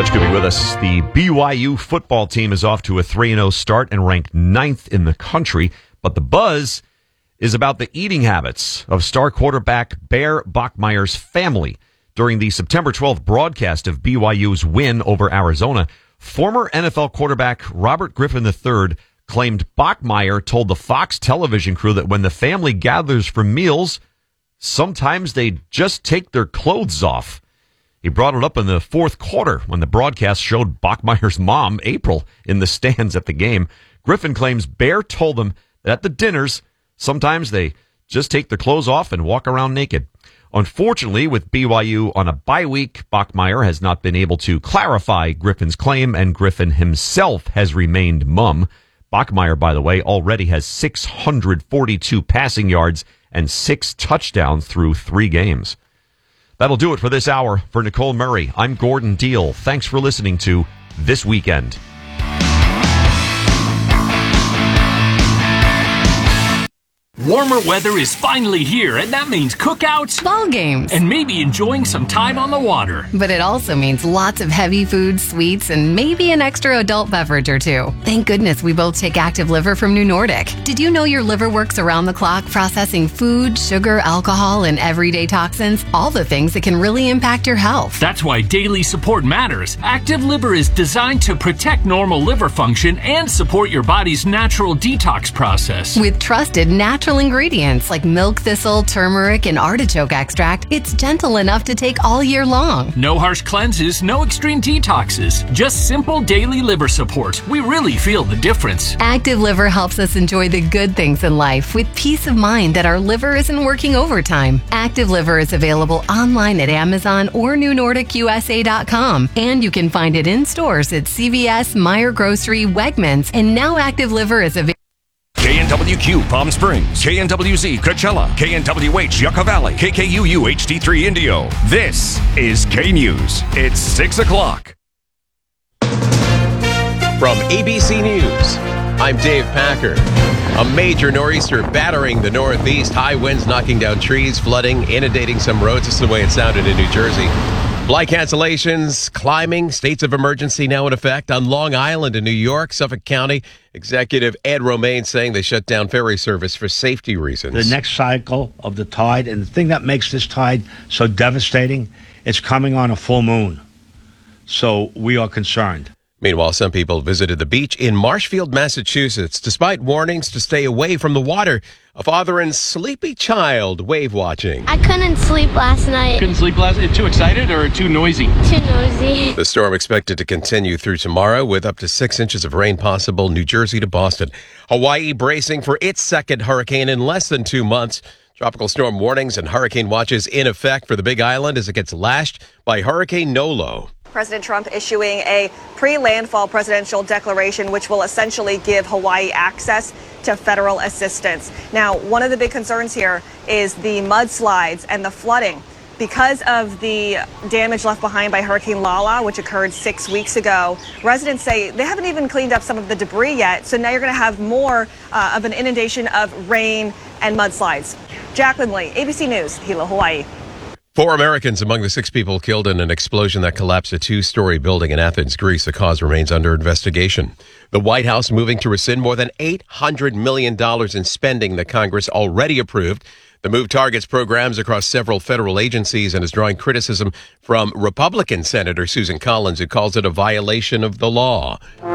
Much good to be with us. The BYU football team is off to a 3-0 start and ranked 9th in the country, but the buzz is about the eating habits of star quarterback Bear Bachmeier's family. During the September 12th broadcast of BYU's win over Arizona, former NFL quarterback Robert Griffin III claimed Bachmeier told the Fox television crew that when the family gathers for meals, sometimes they just take their clothes off. He brought it up in the fourth quarter when the broadcast showed Bachmeier's mom, April, in the stands at the game. Griffin claims Bear told them that at the dinners, sometimes they just take their clothes off and walk around naked. Unfortunately, with BYU on a bye week, Bachmeier has not been able to clarify Griffin's claim, and Griffin himself has remained mum. Bachmeier, by the way, already has 642 passing yards and 6 touchdowns through 3 games. That'll do it for this hour. For Nicole Murray, I'm Gordon Deal. Thanks for listening to This Weekend. Warmer weather is finally here, and that means cookouts, ball games, and maybe enjoying some time on the water. But it also means lots of heavy food, sweets, and maybe an extra adult beverage or two. Thank goodness we both take Active Liver from New Nordic. Did you know your liver works around the clock processing food, sugar, alcohol, and everyday toxins? All the things that can really impact your health. That's why daily support matters. Active Liver is designed to protect normal liver function and support your body's natural detox process. With trusted natural ingredients like milk thistle, turmeric, and artichoke extract, it's gentle enough to take all year long. No harsh cleanses, no extreme detoxes, just simple daily liver support. We really feel the difference. Active Liver helps us enjoy the good things in life with peace of mind that our liver isn't working overtime. Active Liver is available online at Amazon or NewNordicUSA.com, and you can find it in stores at CVS, Meijer Grocery, Wegmans, and now Active Liver is available. KNWQ Palm Springs, KNWZ Coachella, KNWH Yucca Valley, KKUU HD3 Indio. This is K News. It's 6 o'clock. From ABC News, I'm Dave Packer. A major nor'easter battering the Northeast. High winds knocking down trees, flooding, inundating some roads. This is the way it sounded in New Jersey. Flight cancellations, climbing, states of emergency now in effect on Long Island in New York. Suffolk County Executive Ed Romaine saying they shut down ferry service for safety reasons. The next cycle of the tide, and the thing that makes this tide so devastating, it's coming on a full moon. So we are concerned. Meanwhile, some people visited the beach in Marshfield, Massachusetts. Despite warnings to stay away from the water, a father and sleepy child wave watching. I couldn't sleep last night. Couldn't sleep last night? Too excited or too noisy? Too noisy. The storm expected to continue through tomorrow with up to 6 inches of rain possible, New Jersey to Boston. Hawaii bracing for its second hurricane in less than 2 months. Tropical storm warnings and hurricane watches in effect for the Big Island as it gets lashed by Hurricane Nolo. President Trump issuing a pre-landfall presidential declaration, which will essentially give Hawaii access to federal assistance. Now, one of the big concerns here is the mudslides and the flooding. Because of the damage left behind by Hurricane Lala, which occurred 6 weeks ago, residents say they haven't even cleaned up some of the debris yet. So now you're going to have more of an inundation of rain and mudslides. Jacqueline Lee, ABC News, Hilo, Hawaii. 4 Americans among the 6 people killed in an explosion that collapsed a 2-story building in Athens, Greece. The cause remains under investigation. The White House moving to rescind more than $800 million in spending that Congress already approved. The move targets programs across several federal agencies and is drawing criticism from Republican Senator Susan Collins, who calls it a violation of the law.